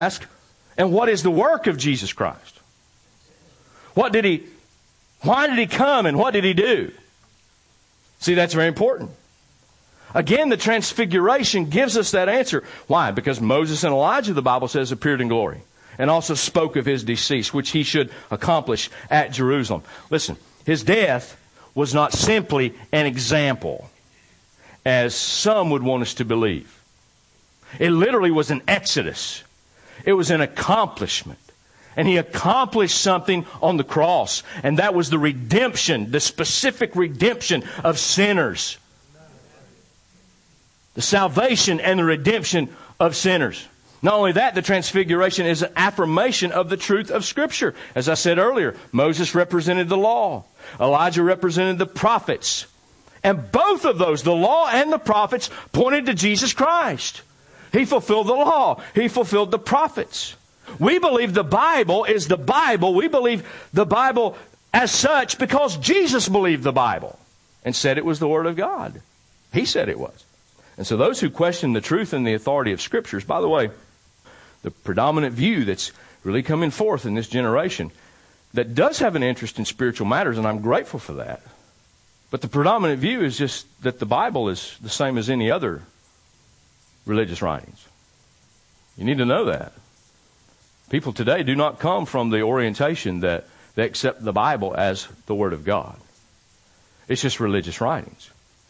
ask, and what is the work of Jesus Christ? Why did he come and what did he do? See, that's very important. Again, the transfiguration gives us that answer. Why? Because Moses and Elijah, the Bible says, appeared in glory and also spoke of his decease, which he should accomplish at Jerusalem. Listen, his death was not simply an example, as some would want us to believe. It literally was an exodus. It was an accomplishment. And he accomplished something on the cross. And that was the redemption, the specific redemption of sinners. The salvation and the redemption of sinners. Not only that, the transfiguration is an affirmation of the truth of Scripture. As I said earlier, Moses represented the law. Elijah represented the prophets. And both of those, the law and the prophets, pointed to Jesus Christ. He fulfilled the law. He fulfilled the prophets. We believe the Bible is the Bible. We believe the Bible as such because Jesus believed the Bible and said it was the Word of God. He said it was. And so those who question the truth and the authority of Scriptures, by the way, the predominant view that's really coming forth in this generation that does have an interest in spiritual matters, and I'm grateful for that. But the predominant view is just that the Bible is the same as any other religious writings. You need to know that. People today do not come from the orientation that they accept the Bible as the Word of God. It's just religious writings.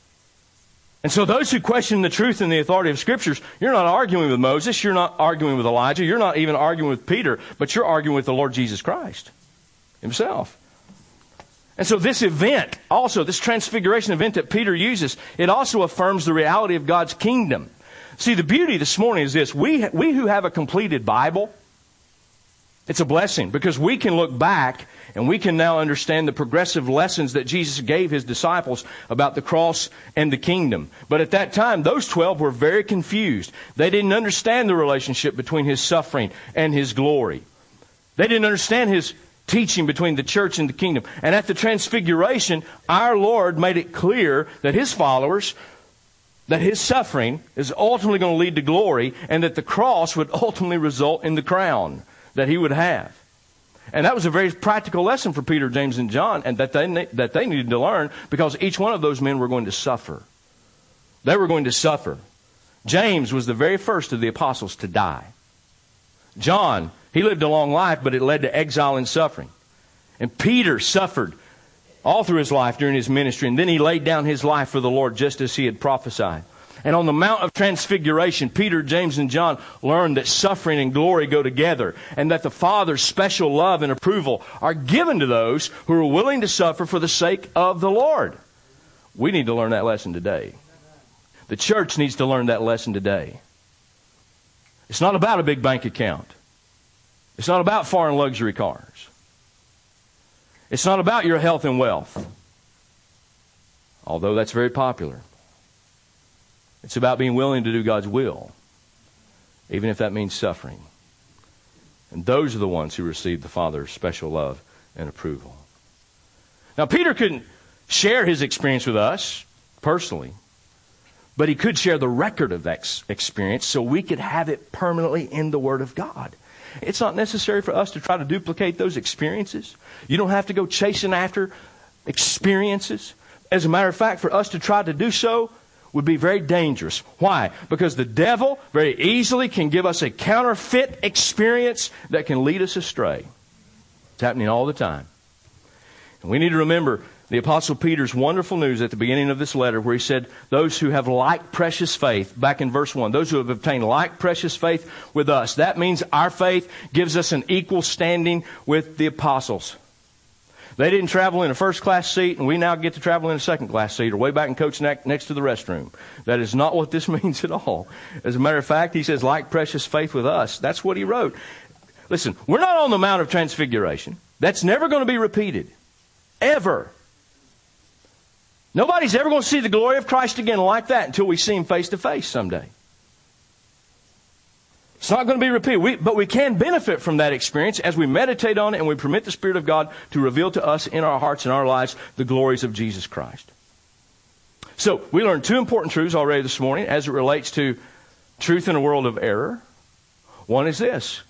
And so those who question the truth and the authority of Scriptures, you're not arguing with Moses, you're not arguing with Elijah, you're not even arguing with Peter, but you're arguing with the Lord Jesus Christ Himself. And so this event, also this transfiguration event that Peter uses, it also affirms the reality of God's kingdom. See, the beauty this morning is this. We who have a completed Bible, it's a blessing because we can look back and we can now understand the progressive lessons that Jesus gave His disciples about the cross and the kingdom. But at that time, those 12 were very confused. They didn't understand the relationship between His suffering and His glory. They didn't understand His teaching between the church and the kingdom. And at the transfiguration, our Lord made it clear that His followers, that His suffering is ultimately going to lead to glory and that the cross would ultimately result in the crown that He would have. And that was a very practical lesson for Peter, James, and John, and that they needed to learn because each one of those men were going to suffer. They were going to suffer. James was the very first of the apostles to die. John, he lived a long life, but it led to exile and suffering. And Peter suffered all through his life during his ministry, and then he laid down his life for the Lord just as he had prophesied. And on the Mount of Transfiguration, Peter, James, and John learned that suffering and glory go together and that the Father's special love and approval are given to those who are willing to suffer for the sake of the Lord. We need to learn that lesson today. The church needs to learn that lesson today. It's not about a big bank account. It's not about foreign luxury cars. It's not about your health and wealth, although that's very popular. It's about being willing to do God's will, even if that means suffering. And those are the ones who receive the Father's special love and approval. Now, Peter couldn't share his experience with us personally, but he could share the record of that experience so we could have it permanently in the Word of God. It's not necessary for us to try to duplicate those experiences. You don't have to go chasing after experiences. As a matter of fact, for us to try to do so would be very dangerous. Why? Because the devil very easily can give us a counterfeit experience that can lead us astray. It's happening all the time. And we need to remember the Apostle Peter's wonderful news at the beginning of this letter where he said, those who have like precious faith, back in verse 1, those who have obtained like precious faith with us. That means our faith gives us an equal standing with the apostles. They didn't travel in a first-class seat, and we now get to travel in a second-class seat or way back in coach next to the restroom. That is not what this means at all. As a matter of fact, he says, like precious faith with us. That's what he wrote. Listen, we're not on the Mount of Transfiguration. That's never going to be repeated. Ever. Nobody's ever going to see the glory of Christ again like that until we see Him face to face someday. It's not going to be repeated. But we can benefit from that experience as we meditate on it and we permit the Spirit of God to reveal to us in our hearts and our lives the glories of Jesus Christ. So, we learned two important truths already this morning as it relates to truth in a world of error. One is this: